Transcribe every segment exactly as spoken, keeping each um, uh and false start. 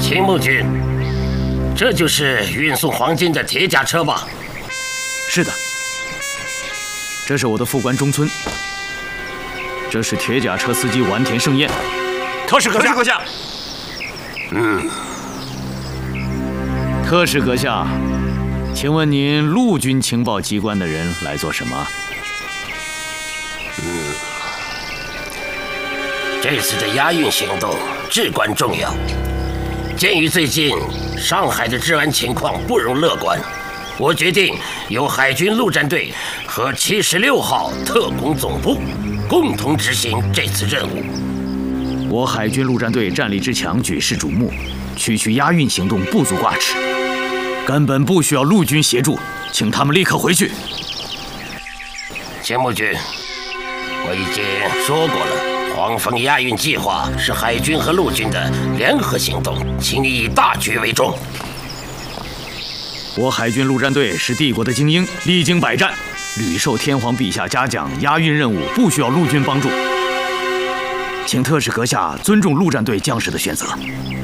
青木君，这就是运送黄金的铁甲车吧？ 是的，这是我的副官中村，这是铁甲车司机丸田胜彦。 特使阁下，阁下。 嗯， 特使阁下，请问您陆军情报机关的人来做什么？ 嗯，这次的押运行动至关重要。鉴于最近上海的治安情况不容乐观，我决定由海军陆战队和七十六号特工总部共同执行这次任务。 我海军陆战队战力之强举世瞩目，区区押运行动不足挂齿，根本不需要陆军协助，请他们立刻回去。 青木君，我已经说过了。黄蜂押运计划是海军和陆军的联合行动，请你以大局为重。 我海军陆战队是帝国的精英，历经百战，屡受天皇陛下嘉奖，押运任务不需要陆军帮助。请特使阁下尊重陆战队将士的选择。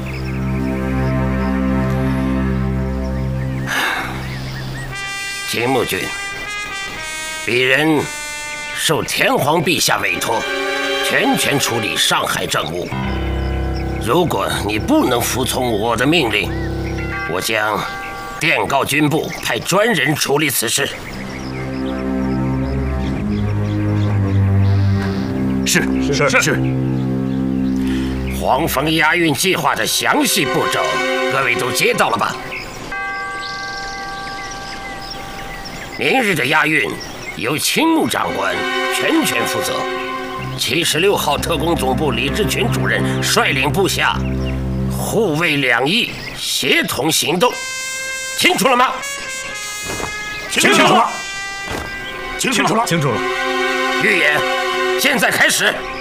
青木君，鄙人受天皇陛下委托，全权处理上海政务。如果你不能服从我的命令，我将电告军部，派专人处理此事。 是是是是。 黄蜂押运计划的详细步骤，各位都接到了吧？明日的押运由青木长官全权负责。七十六号特工总部李志群主任率领部下护卫两翼，协同行动，清楚了吗？ 清楚了，清楚了，清楚了。 预演，现在开始。